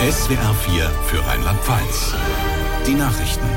SWR 4 für Rheinland-Pfalz. Die Nachrichten.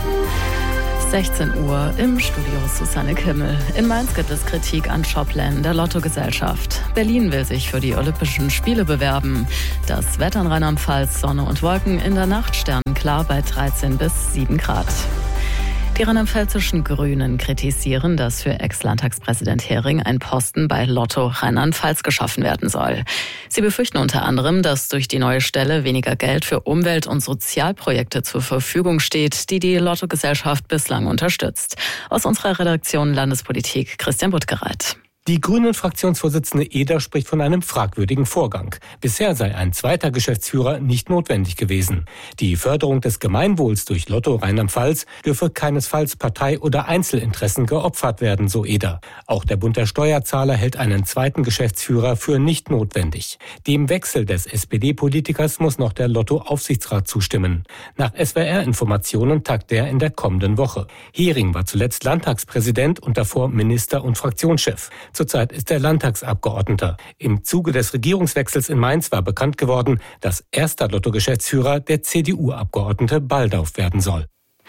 16 Uhr im Studio Susanne Kimmel. In Mainz gibt es Kritik an Shopland der Lottogesellschaft. Berlin will sich für die Olympischen Spiele bewerben. Das Wetter in Rheinland-Pfalz, Sonne und Wolken, in der Nacht sternenklar bei 13 bis 7 Grad. Die rheinland-pfälzischen Grünen kritisieren, dass für Ex-Landtagspräsident Hering ein Posten bei Lotto Rheinland-Pfalz geschaffen werden soll. Sie befürchten unter anderem, dass durch die neue Stelle weniger Geld für Umwelt- und Sozialprojekte zur Verfügung steht, die die Lottogesellschaft bislang unterstützt. Aus unserer Redaktion Landespolitik Christian Buttgereit. Die Grünen-Fraktionsvorsitzende Eder spricht von einem fragwürdigen Vorgang. Bisher sei ein zweiter Geschäftsführer nicht notwendig gewesen. Die Förderung des Gemeinwohls durch Lotto Rheinland-Pfalz dürfe keinesfalls Partei- oder Einzelinteressen geopfert werden, so Eder. Auch der Bund der Steuerzahler hält einen zweiten Geschäftsführer für nicht notwendig. Dem Wechsel des SPD-Politikers muss noch der Lotto-Aufsichtsrat zustimmen. Nach SWR-Informationen tagt er in der kommenden Woche. Hering war zuletzt Landtagspräsident und davor Minister und Fraktionschef. Zurzeit ist er Landtagsabgeordneter. Im Zuge des Regierungswechsels in Mainz war bekannt geworden, dass erster Lotto-Geschäftsführer der CDU-Abgeordnete Baldauf werden soll.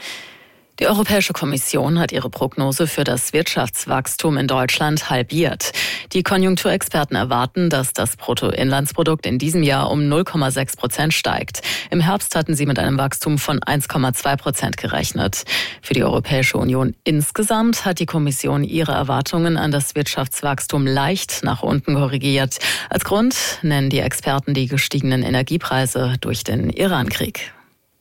Die Europäische Kommission hat ihre Prognose für das Wirtschaftswachstum in Deutschland halbiert. Die Konjunkturexperten erwarten, dass das Bruttoinlandsprodukt in diesem Jahr um 0,6% steigt. Im Herbst hatten sie mit einem Wachstum von 1,2% gerechnet. Für die Europäische Union insgesamt hat die Kommission ihre Erwartungen an das Wirtschaftswachstum leicht nach unten korrigiert. Als Grund nennen die Experten die gestiegenen Energiepreise durch den Irankrieg.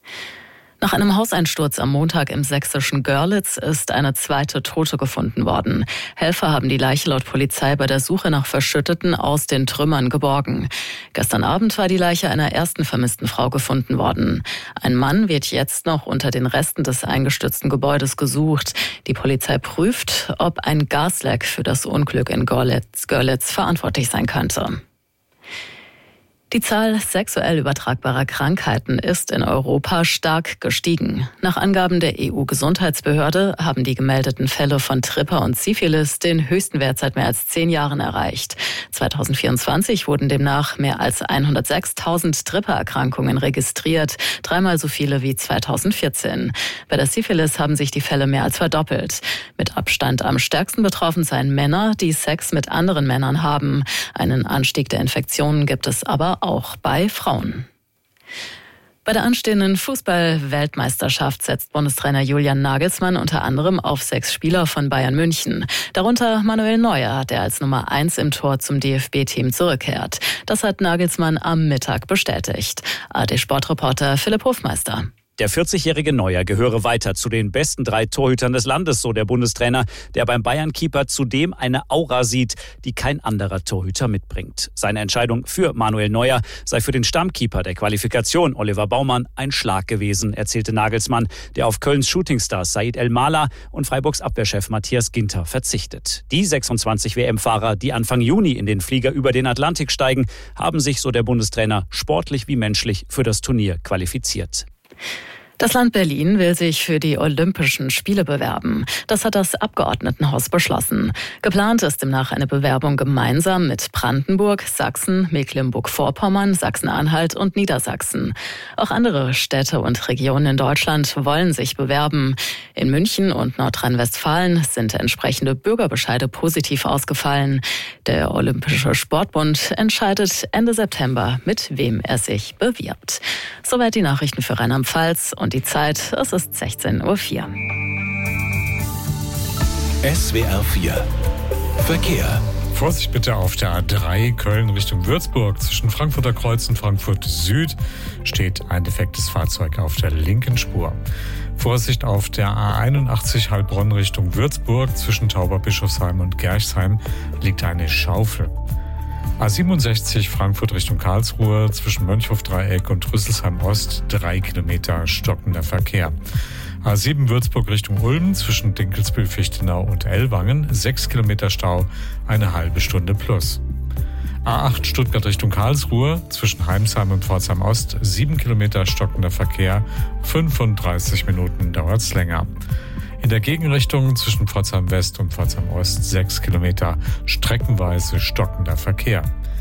Nach einem Hauseinsturz am Montag im sächsischen Görlitz ist eine zweite Tote gefunden worden. Helfer haben die Leiche laut Polizei bei der Suche nach Verschütteten aus den Trümmern geborgen. Gestern Abend war die Leiche einer ersten vermissten Frau gefunden worden. Ein Mann wird jetzt noch unter den Resten des eingestürzten Gebäudes gesucht. Die Polizei prüft, ob ein Gasleck für das Unglück in Görlitz verantwortlich sein könnte. Die Zahl sexuell übertragbarer Krankheiten ist in Europa stark gestiegen. Nach Angaben der EU-Gesundheitsbehörde haben die gemeldeten Fälle von Tripper und Syphilis den höchsten Wert seit mehr als 10 Jahren erreicht. 2024 wurden demnach mehr als 106.000 Tripper-Erkrankungen registriert, 3-mal so viele wie 2014. Bei der Syphilis haben sich die Fälle mehr als verdoppelt. Mit Abstand am stärksten betroffen seien Männer, die Sex mit anderen Männern haben. Einen Anstieg der Infektionen gibt es aber auch bei Frauen. Bei der anstehenden Fußball-Weltmeisterschaft setzt Bundestrainer Julian Nagelsmann unter anderem auf 6 Spieler von Bayern München. Darunter Manuel Neuer, der als Nummer 1 im Tor zum DFB-Team zurückkehrt. Das hat Nagelsmann am Mittag bestätigt. ARD-Sportreporter Philipp Hofmeister. Der 40-jährige Neuer gehöre weiter zu den besten 3 Torhütern des Landes, so der Bundestrainer, der beim Bayern-Keeper zudem eine Aura sieht, die kein anderer Torhüter mitbringt. Seine Entscheidung für Manuel Neuer sei für den Stammkeeper der Qualifikation, Oliver Baumann, ein Schlag gewesen, erzählte Nagelsmann, der auf Kölns Shootingstar Said El-Mala und Freiburgs Abwehrchef Matthias Ginter verzichtet. Die 26 WM-Fahrer, die Anfang Juni in den Flieger über den Atlantik steigen, haben sich, so der Bundestrainer, sportlich wie menschlich für das Turnier qualifiziert. Das Land Berlin will sich für die Olympischen Spiele bewerben. Das hat das Abgeordnetenhaus beschlossen. Geplant ist demnach eine Bewerbung gemeinsam mit Brandenburg, Sachsen, Mecklenburg-Vorpommern, Sachsen-Anhalt und Niedersachsen. Auch andere Städte und Regionen in Deutschland wollen sich bewerben. In München und Nordrhein-Westfalen sind entsprechende Bürgerbescheide positiv ausgefallen. Der Olympische Sportbund entscheidet Ende September, mit wem er sich bewirbt. Soweit die Nachrichten für Rheinland-Pfalz. Und die Zeit, es ist 16:04 Uhr. SWR 4 Verkehr. Vorsicht bitte auf der A3 Köln Richtung Würzburg. Zwischen Frankfurter Kreuz und Frankfurt Süd steht ein defektes Fahrzeug auf der linken Spur. Vorsicht auf der A81 Heilbronn Richtung Würzburg. Zwischen Tauberbischofsheim und Gerchsheim liegt eine Schaufel. A67 Frankfurt Richtung Karlsruhe, zwischen Mönchhof-Dreieck und Rüsselsheim Ost 3 Kilometer stockender Verkehr. A7 Würzburg Richtung Ulm, zwischen Dinkelsbühl-Fichtenau und Ellwangen 6 Kilometer Stau, eine halbe Stunde plus. A8 Stuttgart Richtung Karlsruhe, zwischen Heimsheim und Pforzheim Ost 7 Kilometer stockender Verkehr, 35 Minuten dauert's länger. In der Gegenrichtung zwischen Pforzheim West und Pforzheim Ost 6 Kilometer streckenweise stockender Verkehr.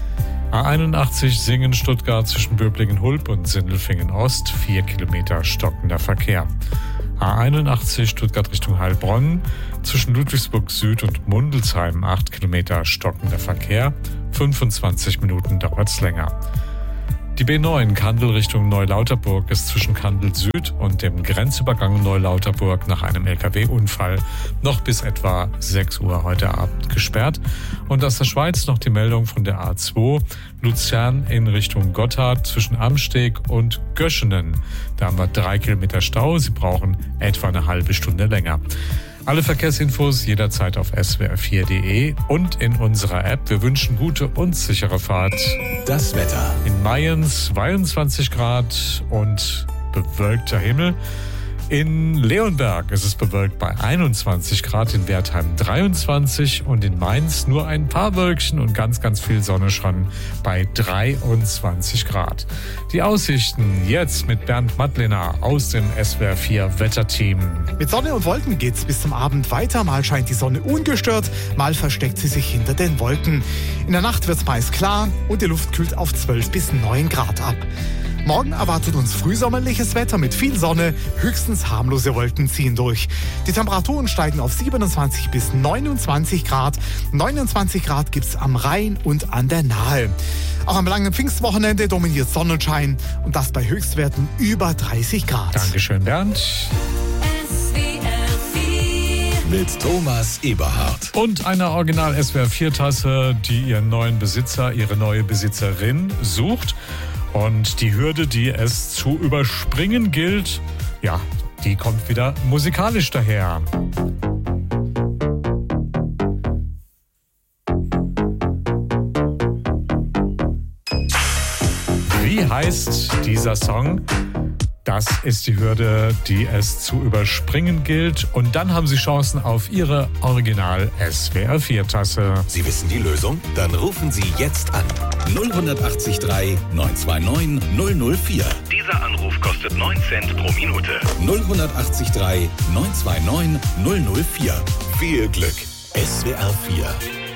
A81 Singen-Stuttgart zwischen Böblingen-Hulb und Sindelfingen-Ost, 4 Kilometer stockender Verkehr. A81 Stuttgart Richtung Heilbronn zwischen Ludwigsburg Süd und Mundelsheim, 8 Kilometer stockender Verkehr, 25 Minuten dauert's länger. Die B9 Kandel Richtung Neulauterburg ist zwischen Kandel Süd und dem Grenzübergang Neulauterburg nach einem LKW-Unfall noch bis etwa 6 Uhr heute Abend gesperrt. Und aus der Schweiz noch die Meldung von der A2 Luzern in Richtung Gotthard zwischen Amsteg und Göschenen. Da haben wir 3 Kilometer Stau. Sie brauchen etwa eine halbe Stunde länger. Alle Verkehrsinfos jederzeit auf swr4.de und in unserer App. Wir wünschen gute und sichere Fahrt. Das Wetter. In Mayens 22 Grad und bewölkter Himmel. In Leonberg ist es bewölkt bei 21 Grad, in Wertheim 23 und in Mainz nur ein paar Wölkchen und ganz, ganz viel Sonne schon bei 23 Grad. Die Aussichten jetzt mit Bernd Madlener aus dem SWR4 Wetterteam. Mit Sonne und Wolken geht's bis zum Abend weiter. Mal scheint die Sonne ungestört, mal versteckt sie sich hinter den Wolken. In der Nacht wird's meist klar und die Luft kühlt auf 12 bis 9 Grad ab. Morgen erwartet uns frühsommerliches Wetter mit viel Sonne, höchstens harmlose Wolken ziehen durch. Die Temperaturen steigen auf 27 bis 29 Grad. 29 Grad gibt's am Rhein und an der Nahe. Auch am langen Pfingstwochenende dominiert Sonnenschein und das bei Höchstwerten über 30 Grad. Dankeschön, Bernd. Mit Thomas Eberhardt. Und eine Original SWR4-Tasse, die ihren neuen Besitzer, ihre neue Besitzerin sucht. Und die Hürde, die es zu überspringen gilt, ja, die kommt wieder musikalisch daher. Wie heißt dieser Song? Das ist die Hürde, die es zu überspringen gilt. Und dann haben Sie Chancen auf Ihre Original SWR4-Tasse. Sie wissen die Lösung? Dann rufen Sie jetzt an. 0183 929 004. Dieser Anruf kostet 9 Cent pro Minute. 0183 929 004. Viel Glück. SWR4